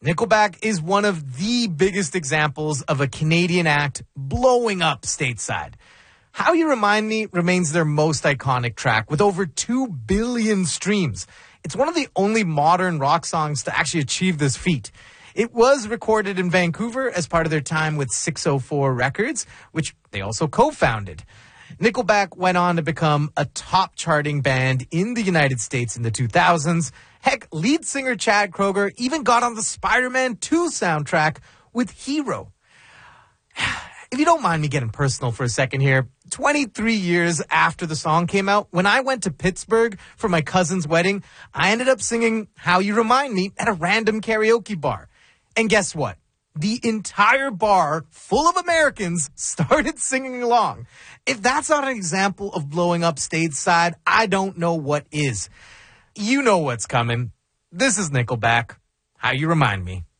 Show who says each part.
Speaker 1: Nickelback is one of the biggest examples of a Canadian act blowing up stateside. How You Remind Me remains their most iconic track with over 2 billion streams. It's one of the only modern rock songs to actually achieve this feat. It was recorded in Vancouver as part of their time with 604 Records, which they also co-founded. Nickelback went on to become a top charting band in the United States in the 2000s. Heck, lead singer Chad Kroeger even got on the Spider-Man 2 soundtrack with Hero. If you don't mind me getting personal for a second here, 23 years after the song came out, when I went to Pittsburgh for my cousin's wedding, I ended up singing How You Remind Me at a random karaoke bar. And guess what? The entire bar full of Americans started singing along. If that's not an example of blowing up stateside, I don't know what is. You know what's coming. This is Nickelback. How You Remind Me.